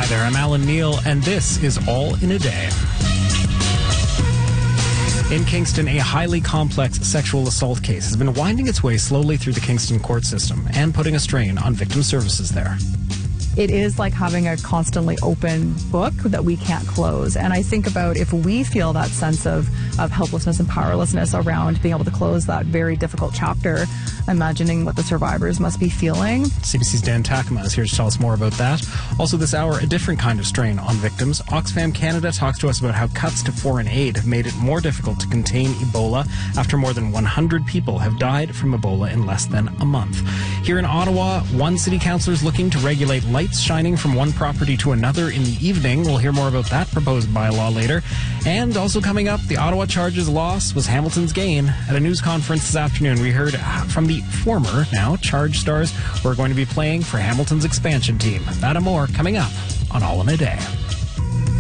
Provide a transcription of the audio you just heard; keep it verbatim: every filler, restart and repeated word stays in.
Hi there, I'm Alan Neal, and this is All in a Day. In Kingston, a highly complex sexual assault case has been winding its way slowly through the Kingston court system and putting a strain on victim services there. It is like having a constantly open book that we can't close. And I think about if we feel that sense of, of helplessness and powerlessness around being able to close that very difficult chapter, imagining what the survivors must be feeling. C B C's Dan Takema is here to tell us more about that. Also this hour, a different kind of strain on victims. Oxfam Canada talks to us about how cuts to foreign aid have made it more difficult to contain Ebola after more than one hundred people have died from Ebola in less than a month. Here in Ottawa, one city councillor is looking to regulate lights shining from one property to another in the evening. We'll hear more about that proposed bylaw later. And also coming up, the Ottawa Charge's loss was Hamilton's gain. At a news conference this afternoon, we heard from the former, now Charge stars, who are going to be playing for Hamilton's expansion team. That and more coming up on All in a Day.